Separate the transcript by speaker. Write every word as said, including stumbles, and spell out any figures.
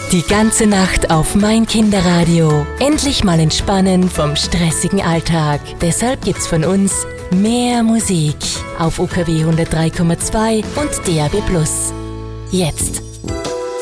Speaker 1: Die ganze Nacht auf mein Kinderradio. Endlich mal entspannen vom stressigen Alltag. Deshalb gibt's von uns mehr Musik auf U K W hundertdrei Komma zwei und D A B plus. Jetzt.